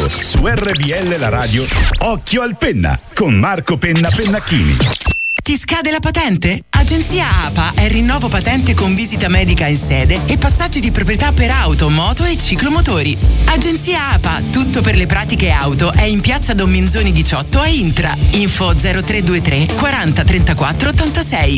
sabato su RVL la radio Occhio al Penna con Marco Penna Pennacchini. Ti scade la patente? Agenzia APA è rinnovo patente con visita medica in sede e passaggi di proprietà per auto, moto e ciclomotori. Agenzia APA, tutto per le pratiche auto, è in piazza Don Minzoni 18 a Intra. Info 0323 40 34 86.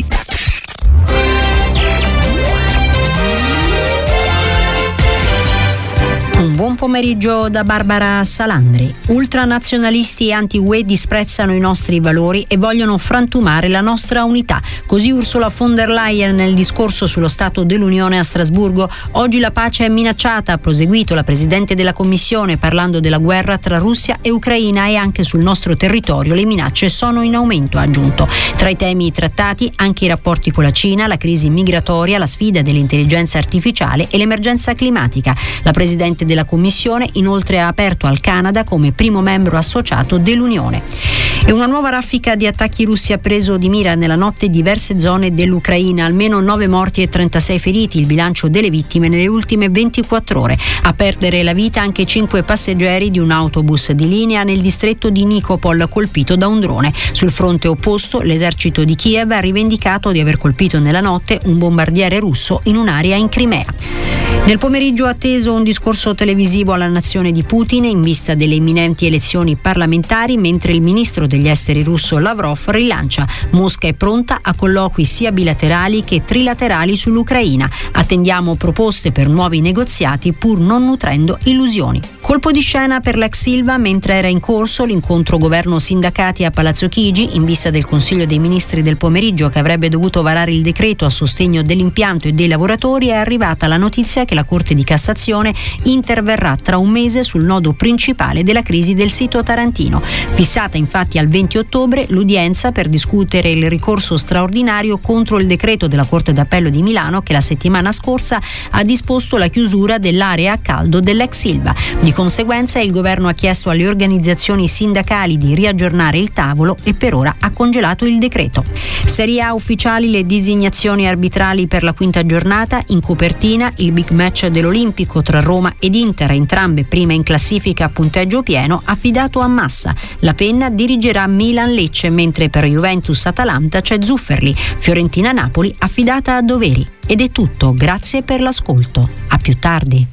Un buon pomeriggio da Barbara Salandri. Ultranazionalisti e anti-UE disprezzano i nostri valori e vogliono frantumare la nostra unità. Così Ursula von der Leyen nel discorso sullo Stato dell'Unione a Strasburgo. Oggi la pace è minacciata, ha proseguito la Presidente della Commissione parlando della guerra tra Russia e Ucraina, e anche sul nostro territorio le minacce sono in aumento, ha aggiunto. Tra i temi trattati anche i rapporti con la Cina, la crisi migratoria, la sfida dell'intelligenza artificiale e l'emergenza climatica. La Presidente della Commissione inoltre ha aperto al Canada come primo membro associato dell'Unione. E una nuova raffica di attacchi russi ha preso di mira nella notte diverse zone dell'Ucraina, almeno 9 morti e 36 feriti, il bilancio delle vittime nelle ultime 24 ore. A perdere la vita anche 5 passeggeri di un autobus di linea nel distretto di Nikopol, colpito da un drone. Sul fronte opposto l'esercito di Kiev ha rivendicato di aver colpito nella notte un bombardiere russo in un'area in Crimea. Nel pomeriggio atteso un discorso televisivo alla nazione di Putin in vista delle imminenti elezioni parlamentari, mentre il ministro degli esteri russo Lavrov rilancia: Mosca è pronta a colloqui sia bilaterali che trilaterali sull'Ucraina. Attendiamo proposte per nuovi negoziati pur non nutrendo illusioni. Colpo di scena per l'ex Ilva mentre era in corso l'incontro governo-sindacati a Palazzo Chigi in vista del Consiglio dei Ministri del pomeriggio che avrebbe dovuto varare il decreto a sostegno dell'impianto e dei lavoratori. È arrivata la notizia che la Corte di Cassazione interverrà tra un mese sul nodo principale della crisi del sito tarantino. Fissata infatti al 20 ottobre l'udienza per discutere il ricorso straordinario contro il decreto della Corte d'Appello di Milano che la settimana scorsa ha disposto la chiusura dell'area a caldo dell'ex Ilva. Di conseguenza il governo ha chiesto alle organizzazioni sindacali di riaggiornare il tavolo e per ora ha congelato il decreto. Serie A ufficiali le designazioni arbitrali per la quinta giornata. In copertina il big match dell'Olimpico tra Roma ed Inter, entrambe prime in classifica a punteggio pieno, affidato a Massa. La penna dirigerà Milan-Lecce, mentre per Juventus-Atalanta c'è Zufferli. Fiorentina-Napoli affidata a Doveri. Ed è tutto, grazie per l'ascolto. A più tardi.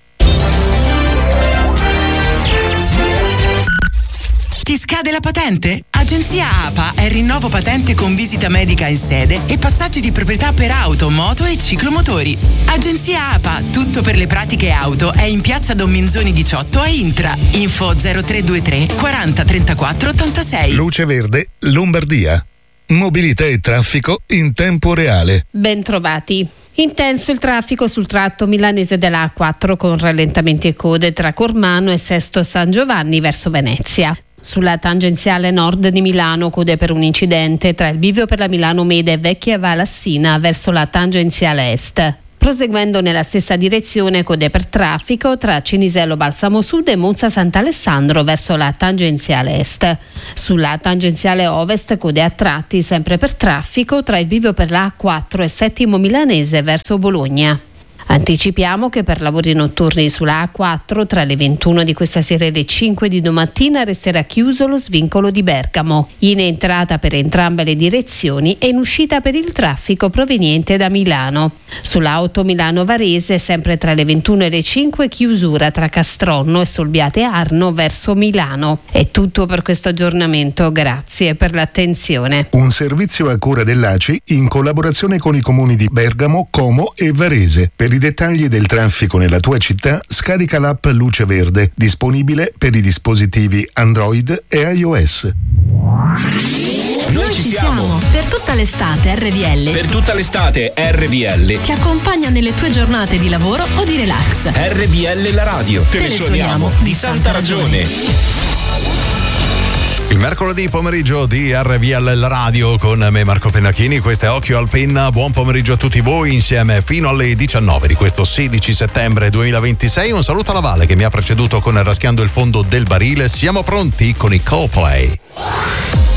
Ti scade la patente? Agenzia APA è rinnovo patente con visita medica in sede e passaggi di proprietà per auto, moto e ciclomotori. Agenzia APA, tutto per le pratiche auto, è in piazza Don Minzoni 18 a Intra. Info 0323 40 34 86. Luce Verde, Lombardia. Mobilità e traffico in tempo reale. Ben trovati. Intenso il traffico sul tratto milanese della A4 con rallentamenti e code tra Cormano e Sesto San Giovanni verso Venezia. Sulla tangenziale nord di Milano code per un incidente tra il bivio per la Milano Mede e Vecchia Valassina verso la tangenziale est. Proseguendo nella stessa direzione code per traffico tra Cinisello Balsamo Sud e Monza Sant'Alessandro verso la tangenziale est. Sulla tangenziale ovest code a tratti sempre per traffico tra il bivio per la A4 e Settimo Milanese verso Bologna. Anticipiamo che per lavori notturni sulla A4 tra le 21 di questa sera e le 5 di domattina resterà chiuso lo svincolo di Bergamo, in entrata per entrambe le direzioni e in uscita per il traffico proveniente da Milano. Sulla 8 Milano-Varese sempre tra le 21 e le 5 chiusura tra Castronno e Solbiate Arno verso Milano. È tutto per questo aggiornamento, grazie per l'attenzione. Un servizio a cura dell'ACI in collaborazione con i comuni di Bergamo, Como e Varese. Per i dettagli del traffico nella tua città, scarica l'app Luce Verde, disponibile per i dispositivi Android e iOS. Noi ci siamo. Per tutta l'estate RVL. Per tutta l'estate RVL. Ti accompagna nelle tue giornate di lavoro o di relax. RVL la radio. Te ne suoniamo di santa ragione. Il mercoledì pomeriggio di RVL la radio con me Marco Pennacchini, questo è Occhio al Penna. Buon pomeriggio a tutti voi insieme fino alle 19 di questo 16 settembre 2026. Un saluto alla Valle che mi ha preceduto con Raschiando il fondo del barile. Siamo pronti con i Coldplay.